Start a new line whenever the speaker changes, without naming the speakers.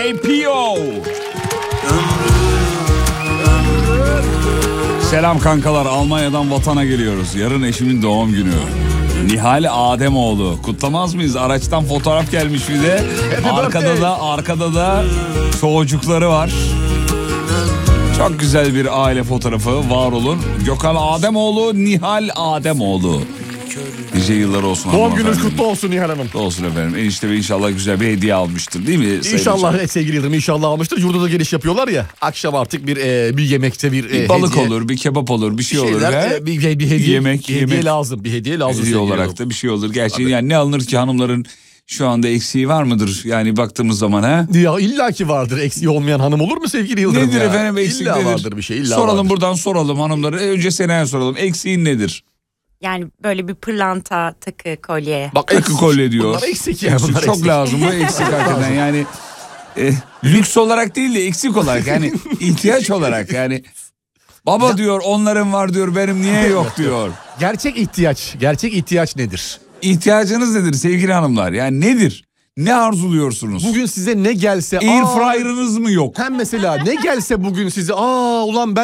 APO. Selam kankalar, Almanya'dan vatana geliyoruz. Yarın eşimin doğum günü. Nihal Ademoğlu. Kutlamaz mıyız? Araçtan fotoğraf gelmiş bir de. Arkada da çocukları var. Çok güzel bir aile fotoğrafı. Var olun. Gökhan Ademoğlu, Nihal Ademoğlu. Nice yıllar olsun.
Doğum gününüz kutlu olsun Nihal Hanım.
Olsun efendim. Enişte Bey inşallah güzel bir hediye almıştır değil mi?
İnşallah sevgili Yıldırım, inşallah almıştır. Yurda da geliş yapıyorlar ya. Akşam artık bir yemekte bir
balık
hediye,
olur, bir kebap olur, bir şey olur.
Bir hediye,
yemek
lazım. Bir hediye lazım.
Hediye olarak da bir şey olur. Gerçi yani ne alınır ki, hanımların şu anda eksiği var mıdır? Yani baktığımız zaman ha?
Ya illaki vardır. Eksiği olmayan hanım olur mu sevgili Yıldırım?
Nedir
ya?
efendim eksik
İlla
nedir?
vardır bir şey. İlla
soralım
vardır.
Buradan soralım hanımları. Önce Sena'ya soralım. Eksiğin nedir?
Yani böyle bir pırlanta, takı, kolye.
Bak,
Takı kolye diyor.
Bunlar eksik ya.
Eksik,
Bunlar
çok
eksik.
lazım. Bu eksik hakikaten yani. Lüks olarak değil de eksik olarak, yani ihtiyaç olarak yani. Baba diyor onların var diyor, benim niye yok diyor.
Gerçek ihtiyaç nedir?
İhtiyacınız nedir sevgili hanımlar? Yani nedir? Ne arzuluyorsunuz?
Bugün size ne gelse...
Airfryer'ınız mı yok?
Hem mesela ne gelse bugün size... ulan ben